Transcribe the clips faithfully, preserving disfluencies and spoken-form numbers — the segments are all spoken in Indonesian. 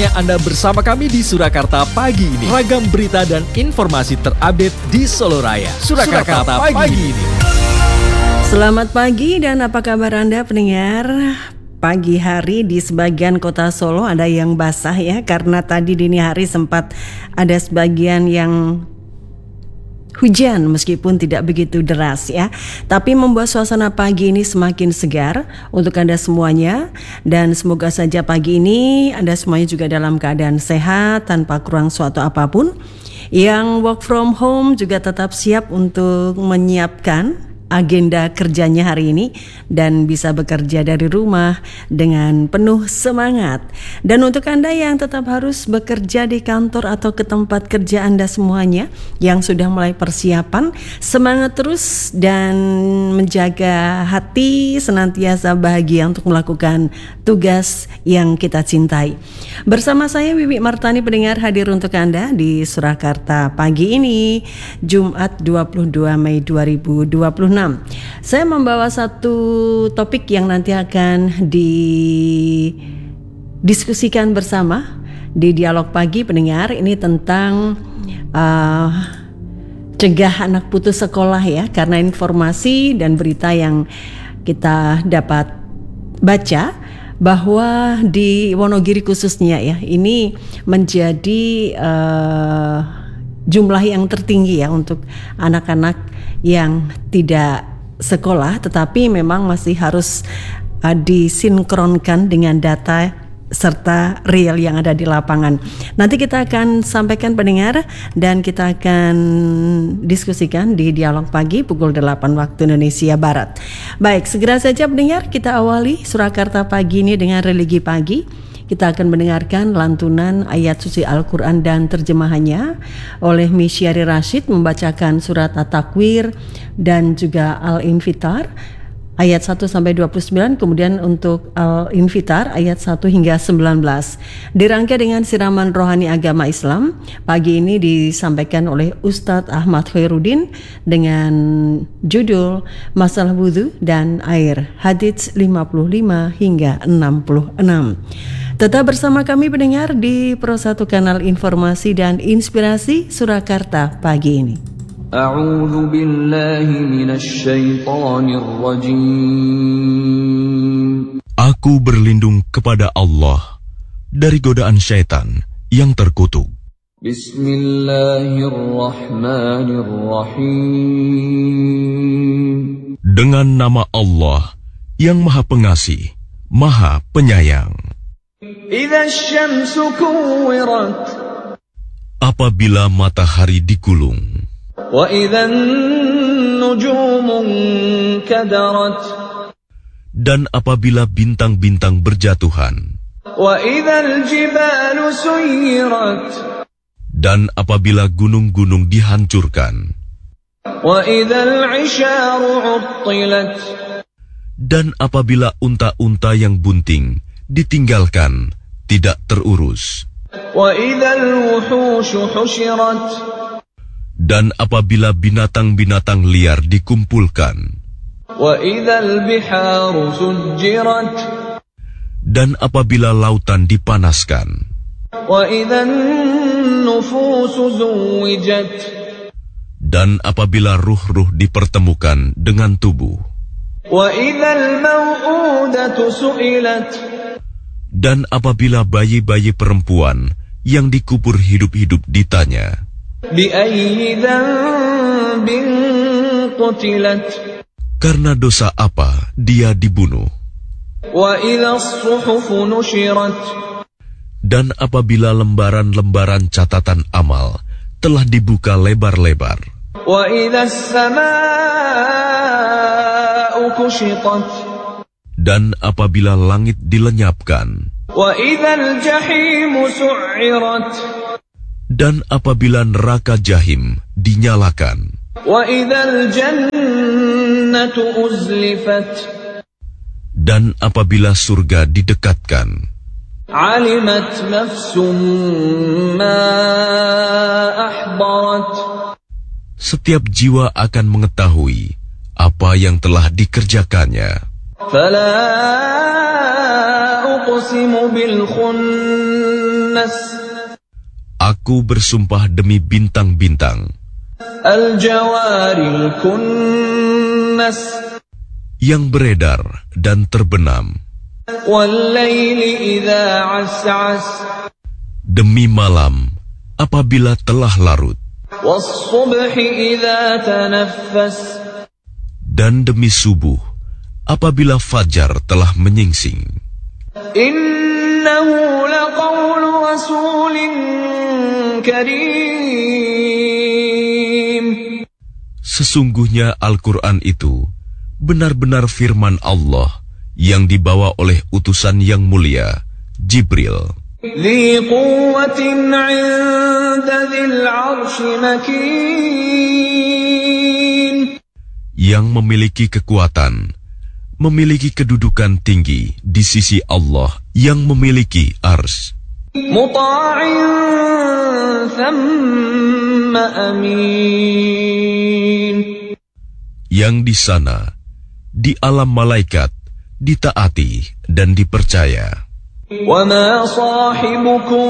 Saatnya Anda bersama kami di Surakarta pagi ini. Ragam berita dan informasi terupdate di Solo Raya. Surakarta, Surakarta pagi, pagi ini. Selamat pagi dan apa kabar Anda pendengar? Pagi hari di sebagian kota Solo ada yang basah ya, karena tadi dini hari sempat ada sebagian yang hujan meskipun tidak begitu deras ya, tapi membuat suasana pagi ini semakin segar untuk Anda semuanya. Dan semoga saja pagi ini Anda semuanya juga dalam keadaan sehat tanpa kurang suatu apapun. Yang work from home juga tetap siap untuk menyiapkan agenda kerjanya hari ini dan bisa bekerja dari rumah dengan penuh semangat. Dan untuk Anda yang tetap harus bekerja di kantor atau ke tempat kerja Anda semuanya yang sudah mulai persiapan, semangat terus dan menjaga hati senantiasa bahagia untuk melakukan tugas yang kita cintai. Bersama saya Wiwi Martani pendengar hadir untuk Anda di Surakarta pagi ini, Jumat dua puluh dua Mei dua ribu dua puluh enam. Saya membawa satu topik yang nanti akan didiskusikan bersama di dialog pagi pendengar. Ini tentang uh, cegah anak putus sekolah ya, karena informasi dan berita yang kita dapat baca bahwa di Wonogiri khususnya ya, ini menjadi uh, jumlah yang tertinggi ya untuk anak-anak yang tidak sekolah, tetapi memang masih harus uh, disinkronkan dengan data serta real yang ada di lapangan. Nanti kita akan sampaikan pendengar dan kita akan diskusikan di dialog pagi pukul delapan waktu Indonesia Barat. Baik, segera saja pendengar kita awali Surakarta pagi ini dengan religi pagi. Kita akan mendengarkan lantunan ayat suci Al-Quran dan terjemahannya oleh Misyari Rashid, membacakan surat At-Takwir dan juga Al-Infitar ayat satu sampai dua puluh sembilan, kemudian untuk Al-Infitar ayat satu hingga sembilan belas. Dirangkai dengan siraman rohani agama Islam. Pagi ini disampaikan oleh Ustadz Ahmad Khairuddin dengan judul Masalah Wudhu dan Air, hadits lima puluh lima hingga enam puluh enam. Tetap bersama kami pendengar di Pro satu Kanal Informasi dan Inspirasi Surakarta pagi ini. A'udzu billahi minasy syaithanir rajim. Aku berlindung kepada Allah dari godaan syaitan yang terkutuk. Bismillahirrahmanirrahim. Dengan nama Allah yang Maha Pengasih, Maha Penyayang. Idza asy-syamsu kuwirat. Apabila matahari digulung. Wa idza an-nujumu kadarat. Dan apabila bintang-bintang berjatuhan. Wa idza al-jibalu suyirat. Dan apabila gunung-gunung dihancurkan. Wa idza al-'isharu 'uttilat. Dan apabila unta-unta yang bunting ditinggalkan, tidak terurus. Dan apabila binatang-binatang liar dikumpulkan. Dan apabila lautan dipanaskan. Dan apabila ruh-ruh dipertemukan dengan tubuh. Dan apabila bayi-bayi perempuan yang dikubur hidup-hidup ditanya, karena dosa apa dia dibunuh? Dan apabila lembaran-lembaran catatan amal telah dibuka lebar-lebar, dan apabila langit dilenyapkan, dan apabila neraka jahim dinyalakan, dan apabila surga didekatkan, setiap jiwa akan mengetahui apa yang telah dikerjakannya. Aku bersumpah demi bintang-bintang الجوار الكنس yang beredar dan terbenam, والليل إذا عسعس demi malam apabila telah larut, والصبح إذا تنفس dan demi subuh apabila fajar telah menyingsing. إنه لقول رسول كريم. Sesungguhnya Al-Quran itu benar-benar firman Allah yang dibawa oleh utusan yang mulia, Jibril. ذي قوة عند ذي العرش مكين. Yang memiliki kekuatan, memiliki kedudukan tinggi di sisi Allah yang memiliki ars. مطاع ثم أمين. Yang di sana, di alam malaikat, ditaati dan dipercaya. وما صاحبكم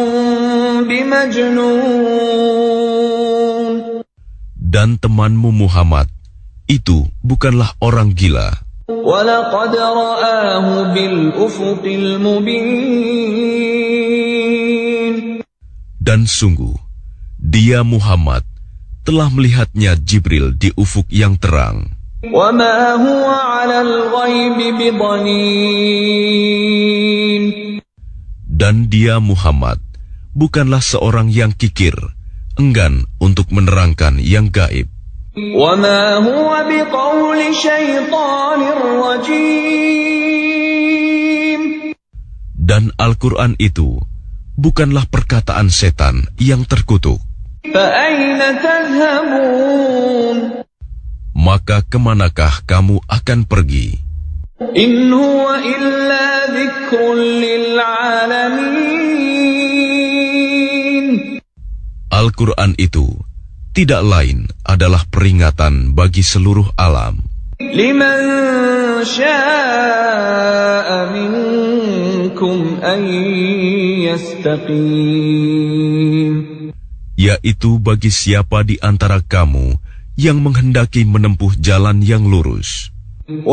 بمجنون. Dan temanmu Muhammad itu bukanlah orang gila. ولقد رآه بالأفق المبين. Dan sungguh, dia Muhammad telah melihatnya Jibril di ufuk yang terang. وما هو على الغيب بضنين. Dan dia Muhammad bukanlah seorang yang kikir, enggan untuk menerangkan yang gaib. وما هو بقول شيطان رجيم. Dan Al-Quran itu bukanlah perkataan setan yang terkutuk. فأين تذهبون. Maka kemanakah kamu akan pergi? إن هو إلا ذكر للعالمين. Al-Quran itu tidak lain adalah peringatan bagi seluruh alam. لمن شاء منكم أن يستقيم. Yaitu bagi siapa di antara kamu yang menghendaki menempuh jalan yang lurus.